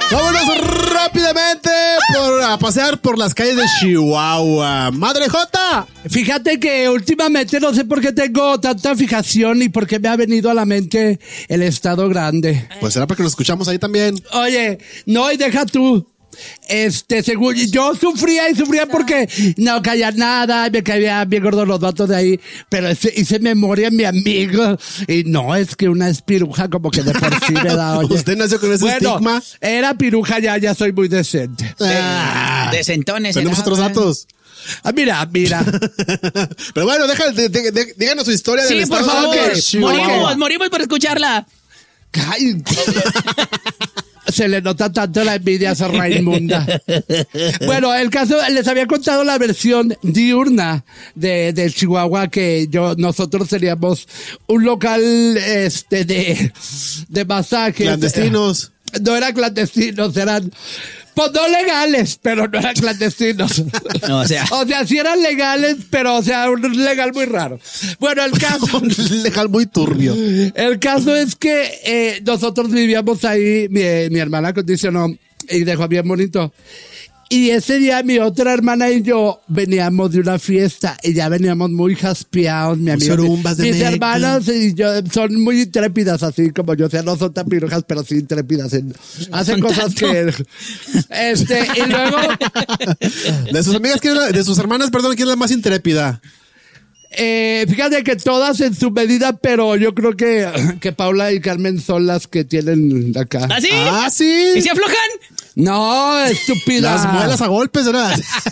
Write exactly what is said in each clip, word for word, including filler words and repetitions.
Vámonos rápidamente por, a pasear por las calles de Chihuahua. Madre Jota. Fíjate que últimamente no sé por qué tengo tanta fijación y por qué me ha venido a la mente el Estado Grande. Pues será porque lo escuchamos ahí también. Oye, no, y deja tú. Este, según yo sufría y sufría porque no caía nada, me caían bien gordos los vatos de ahí, pero ese, hice memoria en mi amigo y no, es que una es piruja como que de por sí me da, oye. ¿Usted nació con ese bueno, estigma? Era piruja, ya, ya soy muy decente. Ah, Decentones. tenemos otros datos. Ah, mira, mira. Pero bueno, deja, de, de, de, díganos su historia Sí, del por Estado favor. Grande de Chihuahua. Morimos, morimos por escucharla. Ay, se le nota tanto la envidia a esa Raimunda. Bueno, el caso, les había contado la versión diurna de, de Chihuahua, que yo, nosotros teníamos un local, este, de, de masajes. Clandestinos. No eran clandestinos, eran, pues no legales, pero no eran clandestinos. No, o sea. O sea, sí eran legales, pero, o sea, un legal muy raro. Bueno, el caso. Un legal muy turbio. El caso es que eh, nosotros vivíamos ahí, mi, mi hermana acondicionó y dejó bien bonito. Y ese día mi otra hermana y yo veníamos de una fiesta y ya veníamos muy jaspeados, mi amigo. Sorumbas de Mis meca. hermanas y yo son muy intrépidas, así como yo. O sea, no son tan pirujas, pero sí intrépidas. En- hacen son cosas tanto. que... Este, y luego... De sus amigas, ¿quién es la- de sus hermanas, perdón, ¿quién es la más intrépida? Eh, fíjate que todas en su medida, pero yo creo que, que Paula y Carmen son las que tienen acá. ¿Así? Ah, sí. ¿Y se aflojan? No, estúpida. Las muelas a golpes, ¿verdad?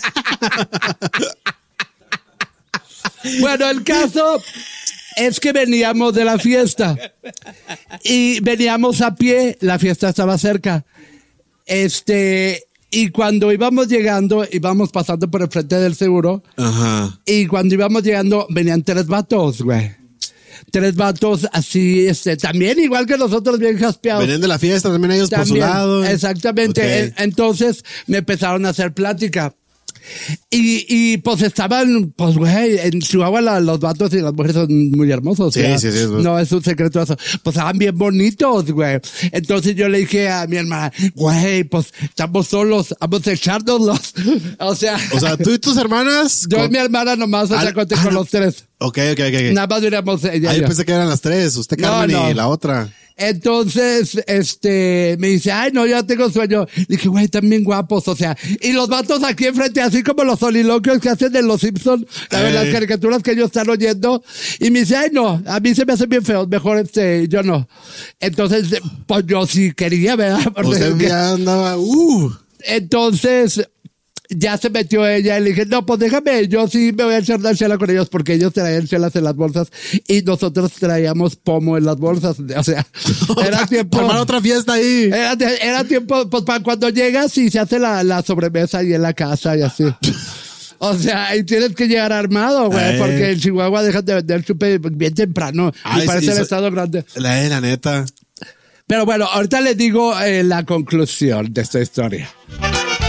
Bueno, el caso es que veníamos de la fiesta y veníamos a pie, la fiesta estaba cerca. Este, y cuando íbamos llegando, íbamos pasando por el frente del seguro Ajá. y cuando íbamos llegando venían tres vatos, güey. Tres vatos así, este, también igual que nosotros, bien jaspeados. Venían de la fiesta también ellos por su También, lado. exactamente. Ok. En- Entonces me empezaron a hacer plática. Y, y pues estaban, pues güey, en Chihuahua la- los vatos y las mujeres son muy hermosos. Sí, o sea, sí, sí, es- no es un secreto eso. Pues estaban bien bonitos, güey. Entonces yo le dije a mi hermana, güey, pues estamos solos, vamos a echárnoslos. O sea, O sea, tú y tus hermanas. yo y con- mi hermana nomás, o sea, Ah, conté ah, con no. los tres. Ok, ok, ok. ok. Nada más diríamos ella Ah, y yo yo. pensé que eran las tres. Usted, No, Carmen, no. y la otra. Entonces, este, me dice, ay, no, yo ya tengo sueño. Dije, güey, están bien guapos, o sea. Y los vatos aquí enfrente, así como los soliloquios que hacen de los Simpsons, Ey. las caricaturas que ellos están oyendo. Y me dice, ay, no, a mí se me hacen bien feos, mejor este, yo no. Entonces, pues yo sí quería, ¿verdad? Porque- Usted ya andaba. Uh. Entonces, ya se metió ella y le dije, no, pues déjame, yo sí me voy a echar la chela con ellos porque ellos traían chelas en las bolsas y nosotros traíamos pomo en las bolsas. O sea, era tiempo. Armar otra fiesta ahí. Era, era tiempo, pues para cuando llegas y se hace la, la sobremesa ahí en la casa y así. O sea, ahí tienes que llegar armado, güey, Eh. porque en Chihuahua dejan de vender chupe bien temprano. Ay, Me parece sí, el so- Estado Grande. La, eh, la neta. Pero bueno, ahorita les digo eh, la conclusión de esta historia.